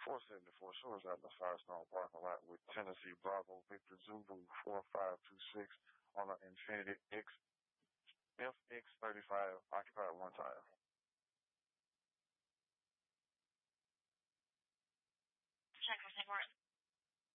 474 Shores at the Firestone parking lot with Tennessee Bravo Victor Zulu 4526 on the Infiniti FX35 occupied one tire. Check for St. Martin.